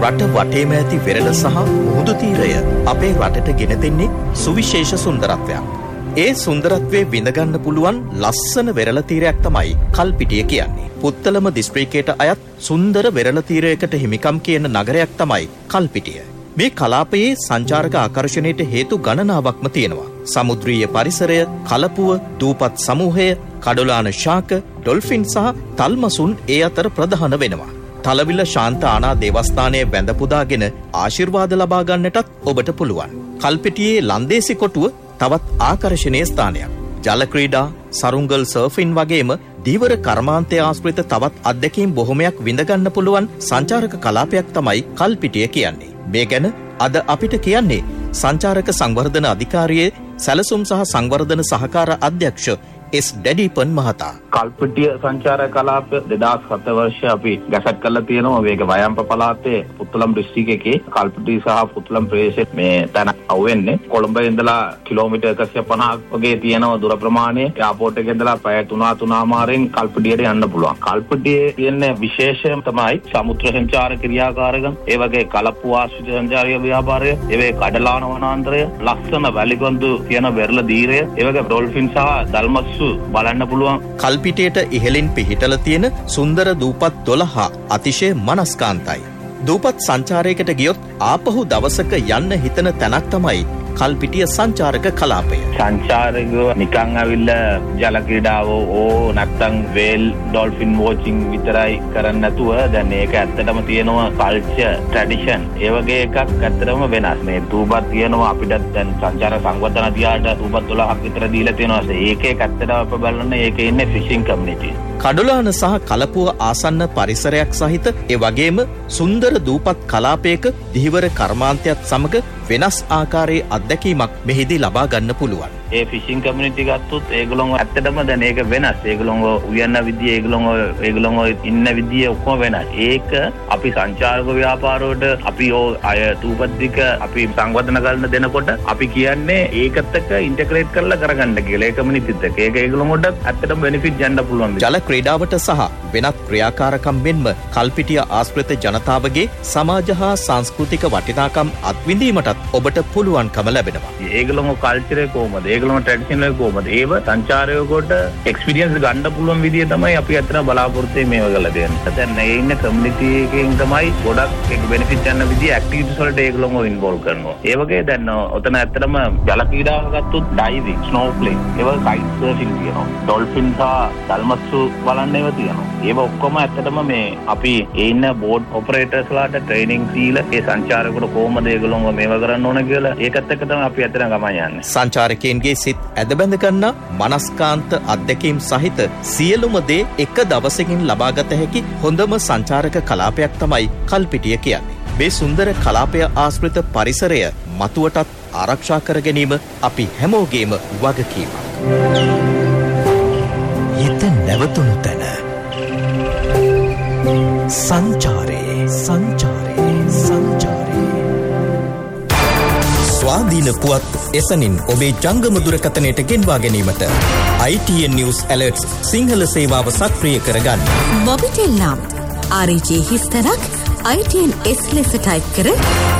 රට වටේම ඇති වෙරළ සහ මුහුදු තීරය අපේ රටට ගෙන දෙන්නේ සුවිශේෂ සුන්දරත්වයක්. ඒ සුන්දරත්වයේ විඳගන්න පුළුවන් ලස්සන වෙරළ තීරයක් තමයි කල්පිටිය කියන්නේ. පුත්තලම දිස්ත්‍රික්කයට අයත් සුන්දර වෙරළ තීරයකට හිමිකම් කියන නගරයක් තමයි කල්පිටිය. මේ කලාපයේ සංචාරක ආකර්ෂණයට හේතු ගණනාවක්ම තියෙනවා. සමුද්‍රීය පරිසරය, කලපුව, දූපත් සමූහය, කඩොලාන ශාක, ඩොල්ෆින් සහ තල්මසුන් ඒ අතර ප්‍රධාන වෙනවා. තලවිල ශාන්ත ආනා දේවස්ථානයේ වැඳ පුදාගෙන ආශිර්වාද ලබා ගන්නටත් ඔබට පුළුවන්. කල්පිටියේ ලන්දේසි කොටුව තවත් ආකර්ෂණීය ස්ථානයක්. ජල ක්‍රීඩා, සරුංගල් සර්ෆින් වගේම දීවර කර්මාන්තය ආශ්‍රිත තවත් අත්දැකීම් බොහොමයක් විඳගන්න පුළුවන් සංචාරක කලාපයක් තමයි කල්පිටිය කියන්නේ. මේ ගැන අද අපිට කියන්නේ සංචාරක සංවර්ධන අධිකාරියේ සැලසුම් සහ සංවර්ධන සහකාර අධ්‍යක්ෂ එස් ඩැඩීපන් මහතා. කල්පිටිය සංචාරක කලාපය 2007 වර්ෂයේ අපි ගැසට් කරලා තියෙනවා. මේක වයම්ප පළාතේ පුත්තලම් දිස්ත්‍රික්කයේ කල්පිටිය සහ පුත්තලම් ප්‍රදේශයේ මේ තැන අවුෙන්නේ. කොළඹ ඉඳලා කිලෝමීටර් 150ක් වගේ තියෙනවා දුර ප්‍රමාණය. එයාපෝට් එකේ ඉඳලා පැය 3-3මාරෙන් කල්පිටියට යන්න පුළුවන්. කල්පිටියේ තියෙන විශේෂය තමයි සමුද්‍ර සංචාර ක්‍රියාකාරකම්, ඒ වගේ කලප්පු ආශ්‍රිත සංචාරක ව්‍යාපාරය, ඒ වගේ කඩලාන වනාන්තරය, ලස්සන වැලිගොන්දු තියෙන වෙරළ දීරය, ඒ වගේ ඩොල්ෆින් සහ දල්මස් බලන්න පුළුවන්. කල්පිටියට ඉහළින් පිහිටල තියෙන සුන්දර දූපත් 12 අතිශය මනස්කාන්තයි. දූපත් සංචාරයකට ගියොත් ආපහු දවසක යන්න හිතන තැනක් තමයි කල්පිටිය සංචාරක කලාපය. සංචාරකයෝ නිකන් ඇවිල්ලා ජල ක්‍රීඩාව නැත්තම් වේල් ඩොල්ෆින් වොචින් විතරයි කරන්නේ නැතුව දැන් මේක ඇත්තටම තියෙනවා කල්චර් ට්‍රැඩිෂන් ඒ වගේ එකක් ඇත්තටම වෙනස්. මේ දූපත් තියෙනවා අපිට දැන් සංචාර සංවර්ධන අධිකාරියට දූපත් 12ක් විතර දීලා තියෙනවා. ඒකේ ඇත්තටම අප බලන්න ඒකේ ඉන්නේ ෆිෂින් කමියුනිටි. කඩොලාන සහ කලපුව ආසන්න පරිසරයක් සහිත ඒ වගේම සුන්දර දූපත් කලාපයක දිහිවර කර්මාන්තයත් සමග වෙනස් ආකාරයේ අත්දැකීමක් මෙහිදී ලබා ගන්න පුළුවන්. ඒ ෆිෂින් කමියුනිටි ගත්තොත් ඒගොල්ලෝ ඇත්තටම දැන් ඒක වෙනස්. ඒගොල්ලෝ උයන්න විදිය, ඒගොල්ලෝ ඉන්න විදිය ඔක්කොම වෙනස්. ඒක අපි සංචාරක ව්‍යාපාරවලට අපි අය දූපත්තික අපි සංවර්ධන කරන දෙනකොට අපි කියන්නේ ඒකත් එක්ක ඉන්ටග්‍රේට් කරලා කරගන්න කියලා. ඒ කමියුනිටිත් එක්ක ඒක ඒගොල්ලොන්ට ඇත්තටම බෙනිෆිට් ගන්න පුළුවන්. ජල ක්‍රීඩාවට සහ වෙනත් ක්‍රියාකාරකම් මෙන්ම කල්පිටිය ආශ්‍රිත ජනතාවගේ සමාජ හා සංස්කෘතික වටිනාකම් අත්විඳීමටත් ඔබට පුළුවන්කම ලැබෙනවා. ඒගොල්ලෝ කල්චරේ කොහොමද? ඒගොල්ලෝ ට්‍රැඩිෂනල් එක කොහොමද? ඒව සංචාරකයකට එක්ස්පීරියන්ස් ගන්න පුළුවන් විදිය තමයි අපි අතන බලාපොරොත්තු මේව කරලා දෙන්නේ. දැන් මේ ඉන්න කමියුනිටි එකෙන් තමයි ගොඩක් ඒක බෙනිෆිට් ගන්න විදිය ඇක්ටිවිටිස් වලට ඒගොල්ලෝ ඉන්වෝල්ව් කරනවා. ඒ වගේ දැන් ඔතන ඇත්තටම ජල ක්‍රීඩාව ගත්තොත් ඩයිවිං, ස්නෝප්ලින්, ඒ වගේ කයිට් සර්ෆින් තියෙනවා. ඩොල්ෆින් සහ දල්මස්සු බලන්න ඒවා තියෙනවා. ඒව ඔක්කොම ඇත්තටම මේ අපි ඉන්න බෝඩ් ඔපරේටර්ස්ලාට ට්‍රේනින්ග් දීලා ඒ සංචාරකවල කොහොමද ඒගොල්ලෝ මේව කරන්න ඕන කියලා ඒකත් එක්ක තමයි අපි ඇත්තටම ගමන් යන්නේ. සංචාරකයන්ගේ සිත් ඇදබැඳ ගන්න මනස්කාන්ත අත්දැකීම් සහිත සියලුම දේ එක දවසකින් ලබාගත හැකි හොඳම සංචාරක කලාපයක් තමයි කල්පිටිය කියන්නේ. මේ සුන්දර කලාපය ආශ්‍රිත පරිසරය මතුවටත් ආරක්ෂා කර ගැනීම අපි හැමෝගේම වගකීමක්. හිත නැවතුණු තැන සංචාරේ ස්වාධීන පුවත් එසනින් ඔබේ ජංගම දුරකථනයට ගෙන්වා ගැනීමට ITN News Alerts සිංහල සේවාව සක්‍රිය කරගන්න. මොබිටෙල් නම් RJ හිස්තරක් ITN S ලෙස ටයිප් කර